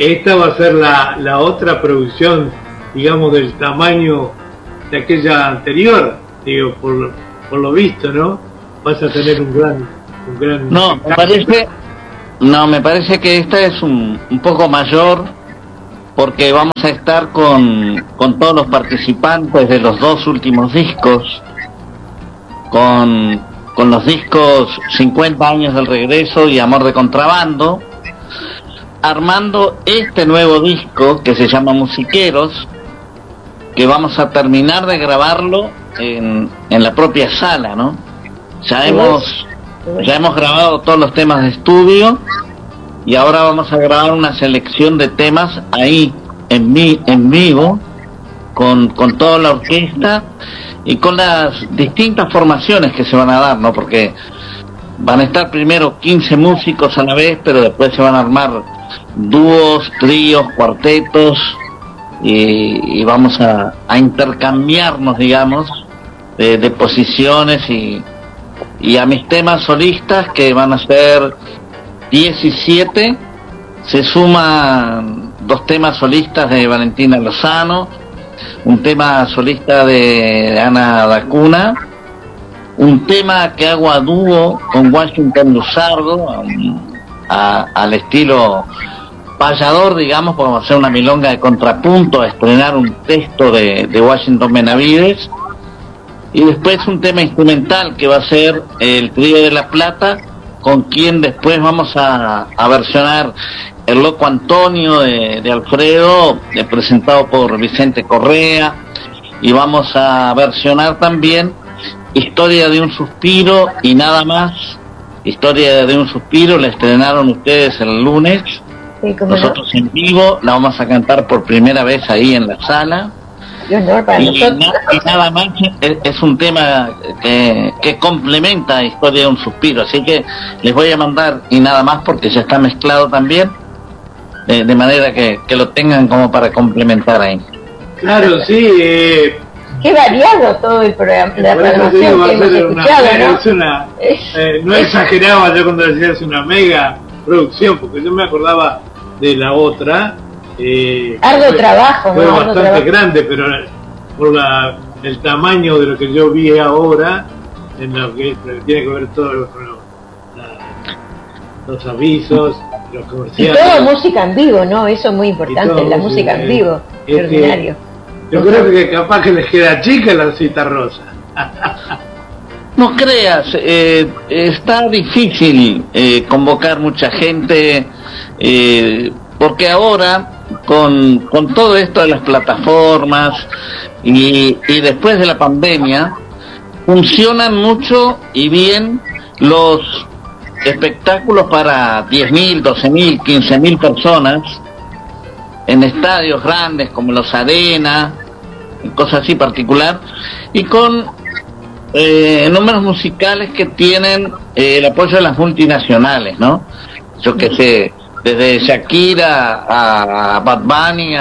esta va a ser la otra producción, digamos, del tamaño de aquella anterior, digo, por lo visto, ¿no? Vas a tener un gran No, me parece que esta es un poco mayor, porque vamos a estar con todos los participantes de los 2 últimos discos, con los discos 50 años del regreso y Amor de Contrabando, armando este nuevo disco que se llama Musiqueros, que vamos a terminar de grabarlo en la propia sala, ¿no? Ya hemos grabado todos los temas de estudio y ahora vamos a grabar una selección de temas ahí en vivo con toda la orquesta y con las distintas formaciones que se van a dar, ¿no? Porque van a estar primero 15 músicos a la vez, pero después se van a armar dúos, tríos, cuartetos y vamos a intercambiarnos, digamos, de posiciones y a mis temas solistas, que van a ser 17, se suman 2 temas solistas de Valentina Lozano, un tema solista de Ana Dacuna, un tema que hago a dúo con Washington Luzardo, al estilo payador, digamos, podemos hacer una milonga de contrapunto, a estrenar un texto de Washington Benavides, y después un tema instrumental que va a ser el Trío de La Plata, con quien después vamos a versionar El Loco Antonio de Alfredo, presentado por Vicente Correa, y vamos a versionar también Historia de un Suspiro y Nada Más. Historia de un Suspiro la estrenaron ustedes el lunes, sí, nosotros en vivo la vamos a cantar por primera vez ahí en la sala. Y Nada Más es un tema que complementa Historia de un Suspiro, así que les voy a mandar Y Nada Más porque ya está mezclado también, de manera que lo tengan como para complementar ahí. Claro, sí. Qué variado todo el programa, la programación que hemos escuchado, ¿no? No exageraba yo cuando decía es una mega producción, porque yo me acordaba de la otra. Arduo trabajo, fue bastante grande, pero por el tamaño de lo que yo vi ahora, en lo que tiene que ver todo los avisos, los comerciales. Y todo música en vivo, ¿no? Eso es muy importante, la música en vivo, extraordinario. Yo creo que capaz que les queda chica la cita rosa. No creas, está difícil convocar mucha gente, porque ahora con todo esto de las plataformas y después de la pandemia funcionan mucho y bien los espectáculos para 10.000, 12.000, 15.000 personas en estadios grandes como los Arena, cosas así particular, y con números musicales que tienen el apoyo de las multinacionales, ¿no? Yo que sé, desde Shakira a Bad Bunny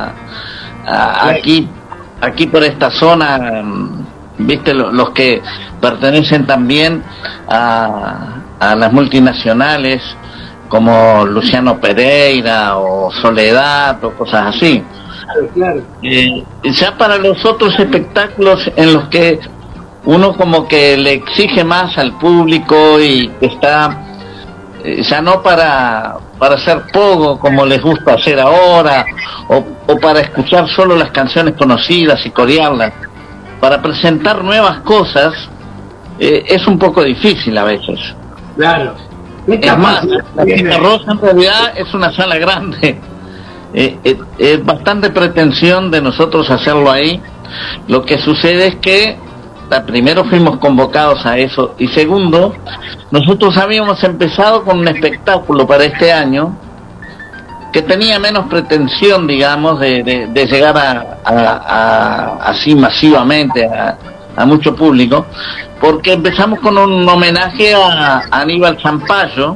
aquí por esta zona, viste, los que pertenecen también a las multinacionales como Luciano Pereira o Soledad o cosas así. Claro. Ya para los otros espectáculos en los que uno como que le exige más al público y está ya no para hacer poco como les gusta hacer ahora, o para escuchar solo las canciones conocidas y corearlas, para presentar nuevas cosas, es un poco difícil a veces. Claro. Es más, la Cita Rosa en realidad es una sala grande, es bastante pretensión de nosotros hacerlo ahí. Lo que sucede es que primero fuimos convocados a eso, y segundo, nosotros habíamos empezado con un espectáculo para este año que tenía menos pretensión, digamos, de llegar así masivamente a mucho público, porque empezamos con un homenaje a Aníbal Zampayo,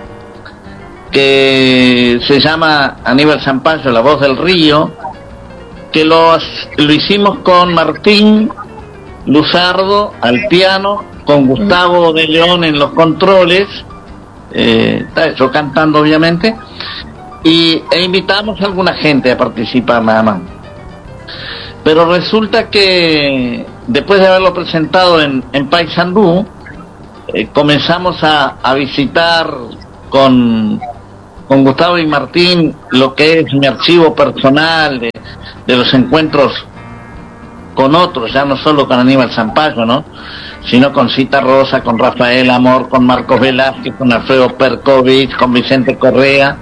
que se llama Aníbal Zampayo, la voz del río, que lo hicimos con Martín Luzardo al piano, con Gustavo de León en los controles, yo cantando obviamente, e invitamos a alguna gente a participar nada más. Pero resulta que después de haberlo presentado en Paysandú, comenzamos a visitar con Gustavo y Martín lo que es mi archivo personal de los encuentros con otros, ya no solo con Aníbal Zampayo, ¿no?, sino con Cita Rosa, con Rafael Amor, con Marcos Velázquez, con Alfredo Perkovich, con Vicente Correa.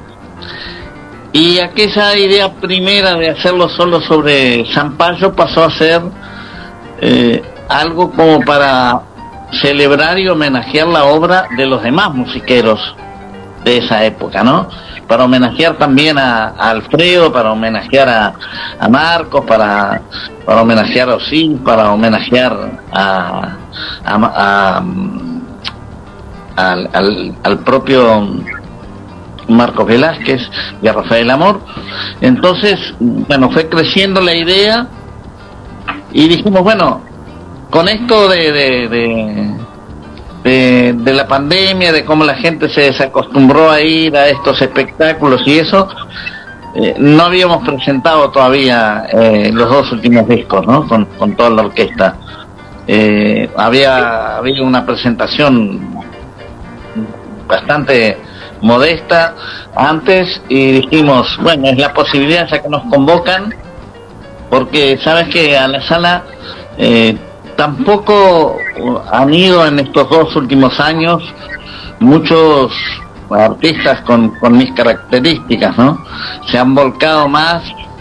Y aquella idea primera de hacerlo solo sobre Zampayo pasó a ser algo como para celebrar y homenajear la obra de los demás musiqueros de esa época, ¿no? Para homenajear también a Alfredo, para homenajear a Marcos, para homenajear a Osín, para homenajear al propio Marcos Velázquez y a Rafael Amor. Entonces, bueno, fue creciendo la idea y dijimos, bueno, con esto de la pandemia, de cómo la gente se desacostumbró a ir a estos espectáculos y eso, no habíamos presentado todavía los dos últimos discos, ¿no?, con toda la orquesta. Había una presentación bastante modesta antes y dijimos, bueno, es la posibilidad ya que nos convocan, porque sabes que a la sala tampoco han ido en estos dos últimos años muchos artistas con mis características, ¿no? Se han volcado más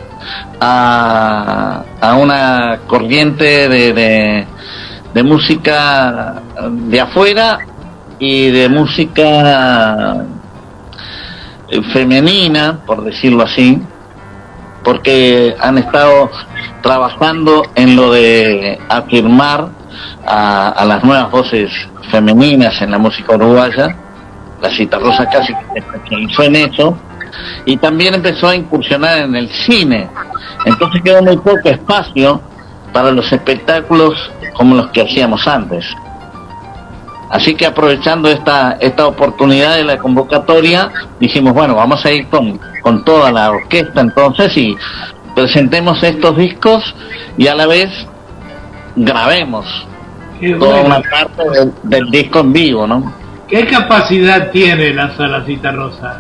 a una corriente de música de afuera y de música femenina, por decirlo así, porque han estado trabajando en lo de afirmar a las nuevas voces femeninas en la música uruguaya. La Cita Rosa casi se especializó en eso, y también empezó a incursionar en el cine. Entonces quedó muy poco espacio para los espectáculos como los que hacíamos antes. Así que aprovechando esta oportunidad de la convocatoria, dijimos, bueno, vamos a ir con toda la orquesta entonces y presentemos estos discos y a la vez grabemos toda una parte del disco en vivo, ¿no? ¿Qué capacidad tiene la sala Cita Rosa?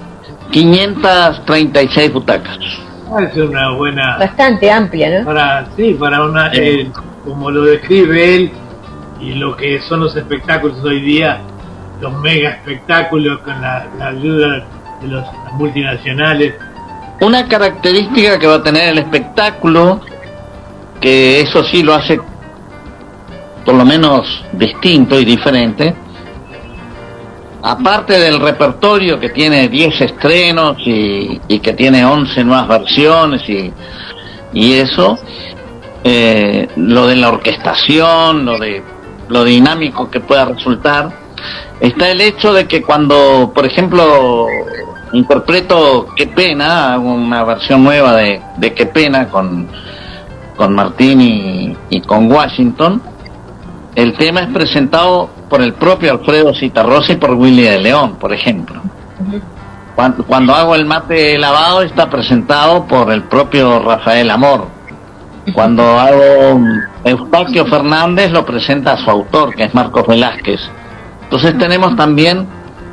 536 butacas. Es una buena... Bastante amplia, ¿no? Para una... como lo describe él, y lo que son los espectáculos hoy día, los mega espectáculos con la ayuda de las multinacionales. Una característica que va a tener el espectáculo, que eso sí lo hace por lo menos distinto y diferente, aparte del repertorio que tiene 10 estrenos y que tiene 11 nuevas versiones y eso, lo de la orquestación, lo dinámico que pueda resultar, está el hecho de que cuando, por ejemplo, interpreto Qué Pena, hago una versión nueva de Qué Pena con Martín y con Washington, el tema es presentado por el propio Alfredo Citarrosa y por Willy de León, por ejemplo. Cuando hago el mate lavado está presentado por el propio Rafael Amor. Cuando hago Eustaquio Fernández lo presenta su autor, que es Marcos Velázquez. Entonces tenemos también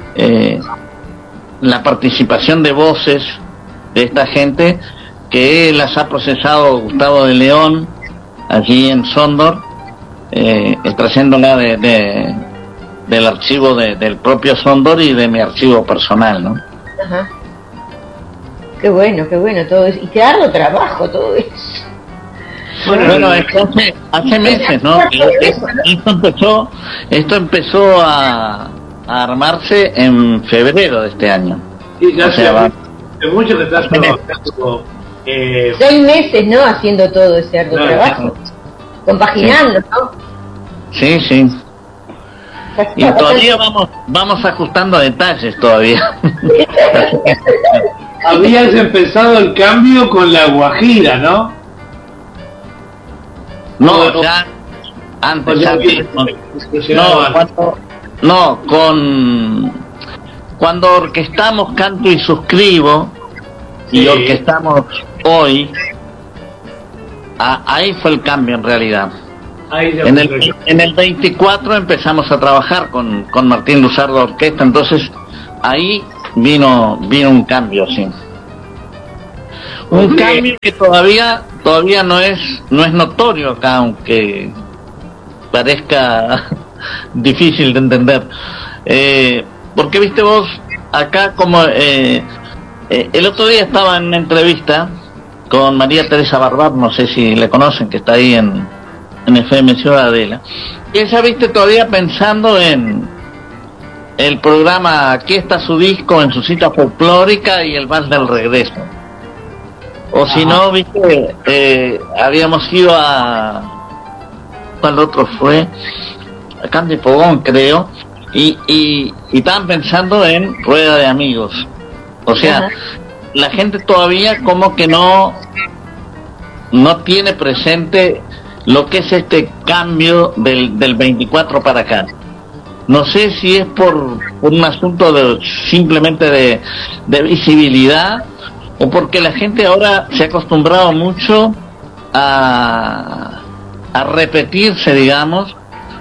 la participación de voces de esta gente que las ha procesado Gustavo de León allí en Sondor, extrayéndola del archivo del propio Sondor y de mi archivo personal, ¿no? Ajá. Qué bueno todo eso. Y te ha dado trabajo todo eso. Bueno, hace meses, ¿no? Esto empezó a armarse en febrero de este año. Sí, ya hace mucho que estás trabajando. 6 meses, ¿no? Haciendo todo ese arduo trabajo. Compaginando, ¿no? Sí. Y todavía vamos ajustando detalles todavía. Habías empezado el cambio con la Guajira, ¿no? No, ya antes. cuando orquestamos Canto y Suscribo, y orquestamos hoy, ahí fue el cambio en realidad. En el 24 empezamos a trabajar con Martín Luzardo Orquesta, entonces ahí vino un cambio, sí. Un cambio que todavía no es notorio acá, aunque parezca difícil de entender. Porque viste vos, acá como el otro día estaba en una entrevista con María Teresa Barbat, no sé si le conocen, que está ahí en FM Ciudadela, y ella, viste, todavía pensando en el programa Aquí está su disco, en su cita folclórica y el vals del regreso. O si no, viste, habíamos ido a... ¿Cuál otro fue? A Candy Fogón, creo, y estaban pensando en Rueda de Amigos. O sea, la gente todavía como que no tiene presente lo que es este cambio del 24 para acá. No sé si es por un asunto simplemente de visibilidad, o porque la gente ahora se ha acostumbrado mucho a repetirse, digamos,